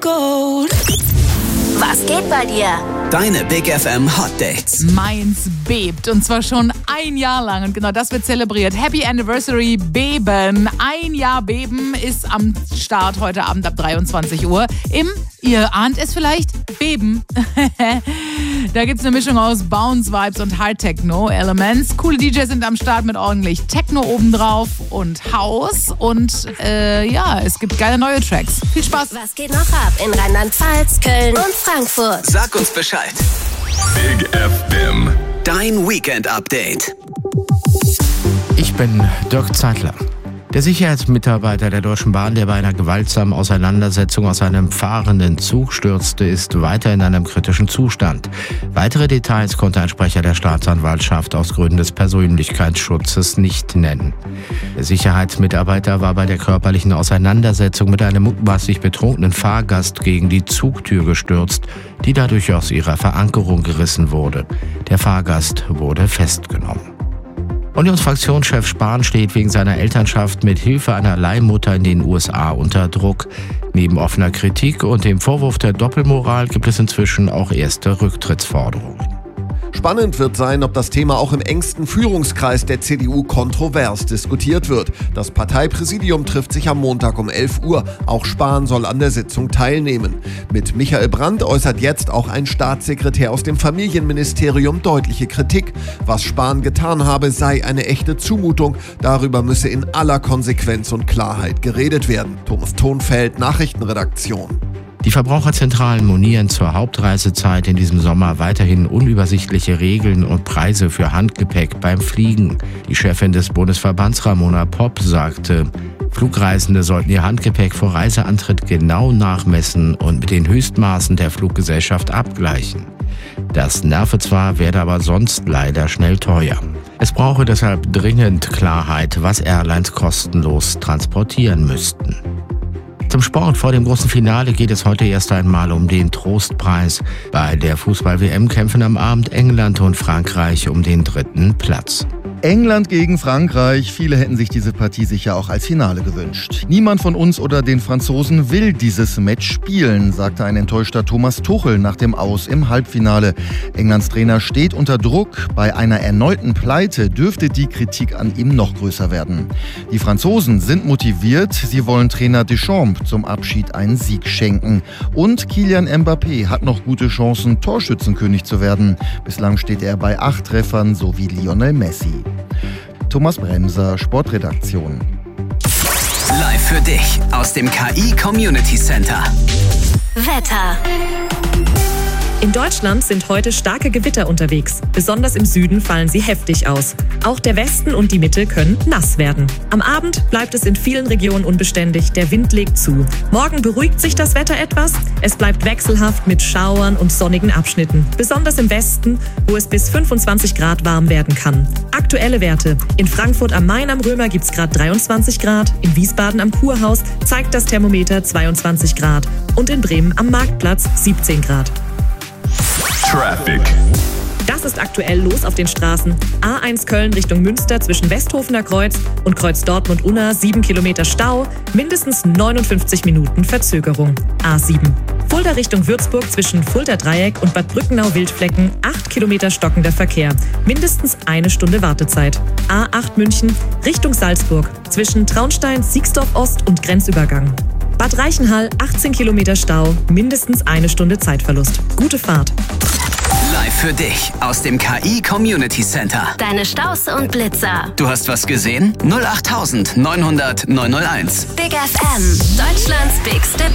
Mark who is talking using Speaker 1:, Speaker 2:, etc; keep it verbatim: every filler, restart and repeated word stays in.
Speaker 1: Gold. Was geht bei dir?
Speaker 2: Deine Big F M Hot Dates.
Speaker 3: Mainz bebt und zwar schon ein Jahr lang und genau das wird zelebriert. Happy Anniversary Beben. Ein Jahr Beben ist am Start heute Abend ab dreiundzwanzig Uhr im, ihr ahnt es vielleicht, Beben. Da gibt's eine Mischung aus Bounce Vibes und Hard Techno Elements. Coole D Js sind am Start mit ordentlich Techno obendrauf und House und äh, ja, es gibt geile neue Tracks. Viel Spaß.
Speaker 1: Was geht noch ab in Rheinland-Pfalz, Köln und Frankfurt?
Speaker 2: Sag uns Bescheid.
Speaker 4: Big F M.
Speaker 2: Dein Weekend-Update.
Speaker 5: Ich bin Dirk Zeitler. Der Sicherheitsmitarbeiter der Deutschen Bahn, der bei einer gewaltsamen Auseinandersetzung aus einem fahrenden Zug stürzte, ist weiter in einem kritischen Zustand. Weitere Details konnte ein Sprecher der Staatsanwaltschaft aus Gründen des Persönlichkeitsschutzes nicht nennen. Der Sicherheitsmitarbeiter war bei der körperlichen Auseinandersetzung mit einem mutmaßlich betrunkenen Fahrgast gegen die Zugtür gestürzt, die dadurch aus ihrer Verankerung gerissen wurde. Der Fahrgast wurde festgenommen. Unionsfraktionschef Spahn steht wegen seiner Elternschaft mit Hilfe einer Leihmutter in den U S A unter Druck. Neben offener Kritik und dem Vorwurf der Doppelmoral gibt es inzwischen auch erste Rücktrittsforderungen.
Speaker 6: Spannend wird sein, ob das Thema auch im engsten Führungskreis der C D U kontrovers diskutiert wird. Das Parteipräsidium trifft sich am Montag um elf Uhr. Auch Spahn soll an der Sitzung teilnehmen. Mit Michael Brandt äußert jetzt auch ein Staatssekretär aus dem Familienministerium deutliche Kritik. Was Spahn getan habe, sei eine echte Zumutung. Darüber müsse in aller Konsequenz und Klarheit geredet werden. Thomas Thonfeld, Nachrichtenredaktion.
Speaker 5: Die Verbraucherzentralen monieren zur Hauptreisezeit in diesem Sommer weiterhin unübersichtliche Regeln und Preise für Handgepäck beim Fliegen. Die Chefin des Bundesverbands Ramona Popp sagte, Flugreisende sollten ihr Handgepäck vor Reiseantritt genau nachmessen und mit den Höchstmaßen der Fluggesellschaft abgleichen. Das nerve zwar, werde aber sonst leider schnell teuer. Es brauche deshalb dringend Klarheit, was Airlines kostenlos transportieren müssten. Zum Sport. Vor dem großen Finale geht es heute erst einmal um den Trostpreis. Bei der Fußball-W M kämpfen am Abend England und Frankreich um den dritten Platz.
Speaker 7: England gegen Frankreich. Viele hätten sich diese Partie sicher auch als Finale gewünscht. Niemand von uns oder den Franzosen will dieses Match spielen, sagte ein enttäuschter Thomas Tuchel nach dem Aus im Halbfinale. Englands Trainer steht unter Druck. Bei einer erneuten Pleite dürfte die Kritik an ihm noch größer werden. Die Franzosen sind motiviert. Sie wollen Trainer Deschamps zum Abschied einen Sieg schenken. Und Kylian Mbappé hat noch gute Chancen, Torschützenkönig zu werden. Bislang steht er bei acht Treffern, so wie Lionel Messi. Thomas Bremser, Sportredaktion.
Speaker 2: Live für dich aus dem K I Community Center.
Speaker 1: Wetter.
Speaker 8: In Deutschland sind heute starke Gewitter unterwegs. Besonders im Süden fallen sie heftig aus. Auch der Westen und die Mitte können nass werden. Am Abend bleibt es in vielen Regionen unbeständig. Der Wind legt zu. Morgen beruhigt sich das Wetter etwas. Es bleibt wechselhaft mit Schauern und sonnigen Abschnitten. Besonders im Westen, wo es bis fünfundzwanzig Grad warm werden kann. Aktuelle Werte. In Frankfurt am Main am Römer gibt es gerade dreiundzwanzig Grad. In Wiesbaden am Kurhaus zeigt das Thermometer zweiundzwanzig Grad. Und in Bremen am Marktplatz siebzehn Grad.
Speaker 4: Traffic.
Speaker 8: Das ist aktuell los auf den Straßen. A eins Köln Richtung Münster zwischen Westhofener Kreuz und Kreuz Dortmund-Unna sieben Kilometer Stau, mindestens neunundfünfzig Minuten Verzögerung. A sieben. Fulda Richtung Würzburg zwischen Fulda Dreieck und Bad Brückenau-Wildflecken acht Kilometer stockender Verkehr, mindestens eine Stunde Wartezeit. A acht München Richtung Salzburg zwischen Traunstein, Siegsdorf Ost und Grenzübergang. Bad Reichenhall achtzehn Kilometer Stau, mindestens eine Stunde Zeitverlust. Gute Fahrt.
Speaker 2: Live für dich aus dem K I Community Center.
Speaker 1: Deine Staus und Blitzer.
Speaker 2: Du hast was gesehen? null acht neunhundert neunhundert neunhunderteins.
Speaker 1: Big F M. Deutschlands bigste